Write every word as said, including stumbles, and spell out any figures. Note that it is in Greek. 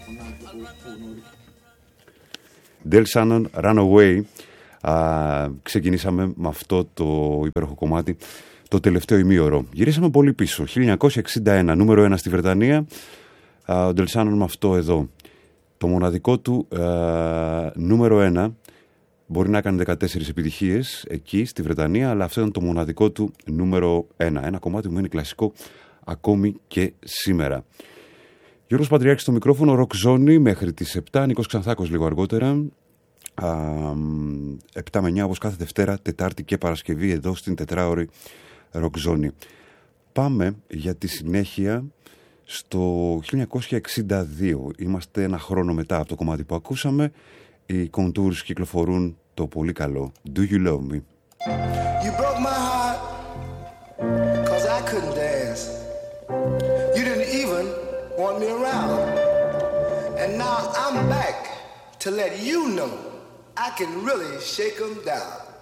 Del Shannon, Runaway. Α, ξεκινήσαμε με αυτό το υπέροχο κομμάτι το τελευταίο ημίωρο. Γυρίσαμε πολύ πίσω, χίλια εννιακόσια εξήντα ένα, νούμερο ένα στη Βρετανία. Α, ο Del Shannon με αυτό εδώ. Το μοναδικό του α, νούμερο ένα. Μπορεί να κάνει δεκατέσσερις επιτυχίες εκεί στη Βρετανία, αλλά αυτό ήταν το μοναδικό του νούμερο ένα. Ένα κομμάτι που μένει κλασικό ακόμη και σήμερα. Γιώργος Πατριάρχης στο μικρόφωνο, Rock Zone μέχρι τις επτά, Νίκος Ξανθάκος λίγο αργότερα. Α, επτά με εννιά όπως κάθε Δευτέρα, Τετάρτη και Παρασκευή εδώ στην τετράωρη Rock Zone. Πάμε για τη συνέχεια στο χίλια εννιακόσια εξήντα δύο. Είμαστε ένα χρόνο μετά από το κομμάτι που ακούσαμε. Οι Contours κυκλοφορούν το πολύ καλό Do You Love Me. You broke my heart cause I couldn't dance. You didn't even want me around. And now I'm back to let you know I can really shake 'em down.